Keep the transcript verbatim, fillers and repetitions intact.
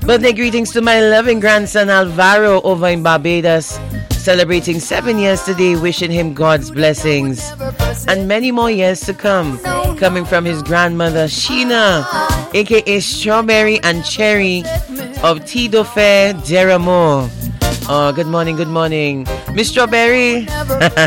Birthday greetings to my loving grandson Alvaro over in Barbados, celebrating seven years today, wishing him God's blessings and many more years to come. Coming from his grandmother Sheena, aka Strawberry and Cherry of Tido Fair, Deramore. Oh, good morning, good morning, Miss Strawberry.